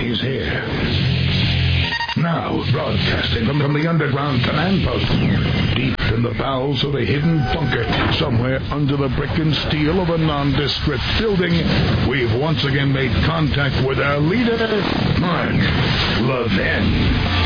He's here. Now, broadcasting from the underground command post, deep in the bowels of a hidden bunker, somewhere under the brick and steel of a nondescript building, we've once again made contact with our leader, Mark Levin.